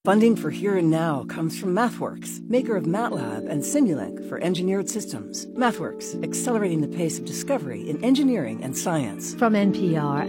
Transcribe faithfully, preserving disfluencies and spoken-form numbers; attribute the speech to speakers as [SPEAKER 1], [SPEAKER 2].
[SPEAKER 1] Funding for Here and Now comes from MathWorks, maker of MATLAB and Simulink for engineered systems. MathWorks, accelerating the pace of discovery in engineering and science.
[SPEAKER 2] From N P R